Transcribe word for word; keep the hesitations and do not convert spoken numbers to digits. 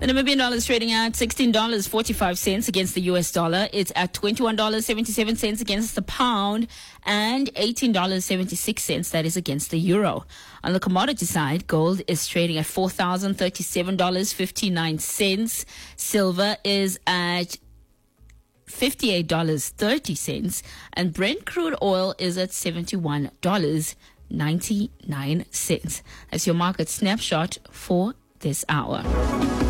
The Namibian dollar is trading at sixteen dollars and forty-five cents against the U S dollar. It's at twenty-one dollars and seventy-seven cents against the pound and eighteen dollars and seventy-six cents, that is, against the euro. On the commodity side, gold is trading at four thousand thirty-seven dollars and fifty-nine cents. Silver is at fifty-eight dollars and thirty cents. And Brent crude oil is at seventy-one dollars and ninety-nine cents. That's your market snapshot for this hour.